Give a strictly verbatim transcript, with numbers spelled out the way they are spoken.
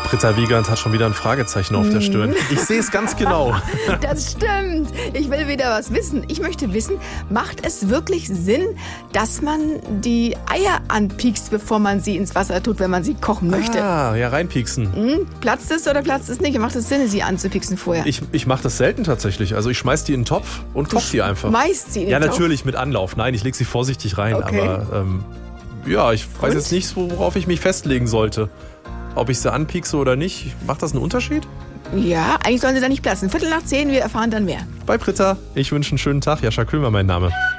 Britta Wiegand hat schon wieder ein Fragezeichen auf der Stirn. Ich sehe es ganz genau. Das stimmt. Ich will wieder was wissen. Ich möchte wissen, macht es wirklich Sinn, dass man die Eier anpiekst, bevor man sie ins Wasser tut, wenn man sie kochen möchte? Ah, ja, reinpieksen. Hm? Platzt es oder platzt es nicht? Macht es Sinn, sie anzupieksen vorher? Ich, ich mache das selten tatsächlich. Also ich schmeiß die in den Topf und koche die einfach. Schmeißt sie in den Ja, Topf? natürlich mit Anlauf. Nein, ich lege sie vorsichtig rein. Okay. Aber ähm, ja, ich weiß Und? jetzt nicht, worauf ich mich festlegen sollte. Ob ich sie anpiekse oder nicht. Macht das einen Unterschied? Ja, eigentlich sollen sie da nicht platzen. Viertel nach zehn, wir erfahren dann mehr. Bei Britta. Ich wünsche einen schönen Tag. Jascha Kühlmann mein Name.